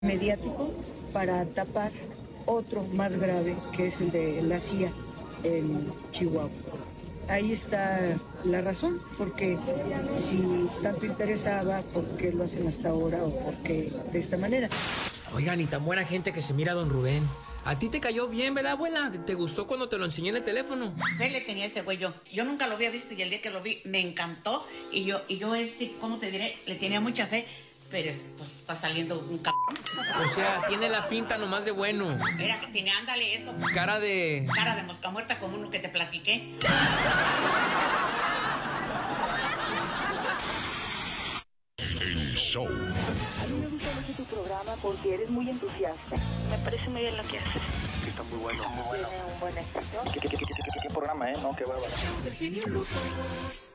mediático para tapar otro más grave, que es el de la CIA en Chihuahua. Ahí está la razón, porque si tanto interesaba, ¿por qué lo hacen hasta ahora o por qué de esta manera? Oigan, y tan buena gente que se mira don Rubén. A ti te cayó bien, ¿verdad, abuela? ¿Te gustó cuando te lo enseñé en el teléfono? ¿Qué le tenía ese güey yo? Yo nunca lo había visto y el día que lo vi me encantó. Y yo ¿cómo te diré? Le tenía mucha fe, pero pues está saliendo un cabrón. O sea, tiene la finta nomás de bueno. Era que tiene, ándale, eso. Cara de mosca muerta como uno que te platiqué. El show. A mí me gusta mucho tu programa porque eres muy entusiasta. Me parece muy bien lo que haces. Está muy bueno. Tiene un buen éxito. ¿Qué programa, no? Qué bárbaro.